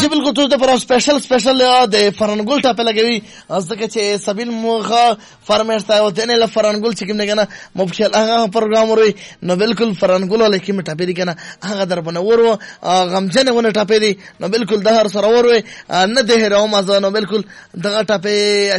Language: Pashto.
بالکل تو د پر سپیشل د فرنګول ټاپه لګوي ځکه چې سبیل موخه فرمایش تا او دنه ل فرنګول چې کوم نه کنه مبشل هغه پروګرام وروي نو بالکل فرنګول لیکم ټاپه دي کنه هغه در بنه ورو غمجن ونه ټاپه دي نو بالکل د هر سره وروي نه ده راو مازه نو بالکل دغه ټاپه